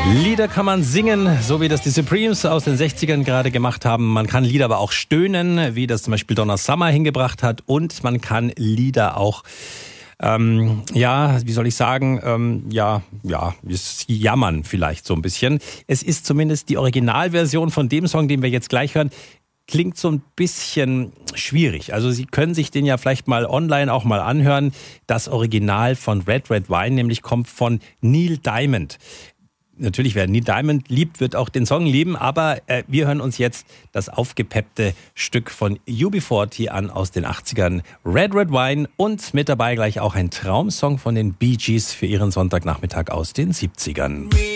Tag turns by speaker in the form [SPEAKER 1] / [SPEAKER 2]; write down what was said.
[SPEAKER 1] Lieder kann man singen, so wie das die Supremes aus den 60ern gerade gemacht haben. Man kann Lieder aber auch stöhnen, wie das zum Beispiel Donna Summer hingebracht hat. Und man kann Lieder auch, wie soll ich sagen, jammern vielleicht so ein bisschen. Es ist zumindest die Originalversion von dem Song, den wir jetzt gleich hören, klingt so ein bisschen schwierig. Also Sie können sich den ja vielleicht mal online auch mal anhören. Das Original von Red Red Wine nämlich kommt von Neil Diamond. Natürlich, wer Neil Diamond liebt, wird auch den Song lieben, aber wir hören uns jetzt das aufgepeppte Stück von UB40 an aus den 80ern, Red Red Wine, und mit dabei gleich auch ein Traumsong von den Bee Gees für ihren Sonntagnachmittag aus den 70ern.